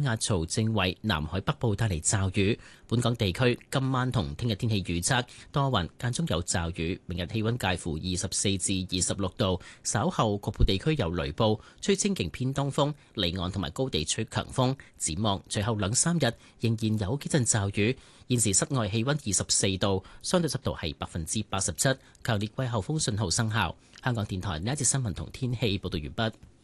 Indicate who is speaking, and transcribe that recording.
Speaker 1: 壓槽正為南海北部帶嚟驟雨。本港地區今晚同聽日天氣預測多雲，間中有驟雨。明日氣溫介乎24至26度，稍後局部地區有雷暴，吹清勁偏東風，離岸同埋高地吹強風。展望隨後兩三日仍然有幾陣驟雨。現時室外氣溫24度，相對濕度係87%，強烈季候風信號生效。香港電台呢一節新聞同天氣報道完畢。